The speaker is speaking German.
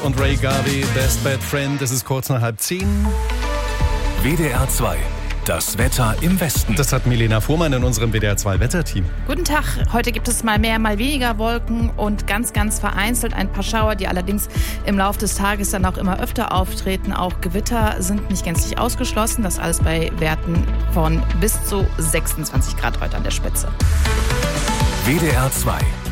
und Ray Garvey, Best Bad Friend. Es ist kurz nach 9:30. WDR 2. Das Wetter im Westen. Das hat Milena Fuhrmann in unserem WDR 2 Wetterteam. Guten Tag. Heute gibt es mal mehr, mal weniger Wolken und ganz vereinzelt ein paar Schauer, die allerdings im Laufe des Tages dann auch immer öfter auftreten. Auch Gewitter sind nicht gänzlich ausgeschlossen. Das alles bei Werten von bis zu 26 Grad heute an der Spitze. WDR 2.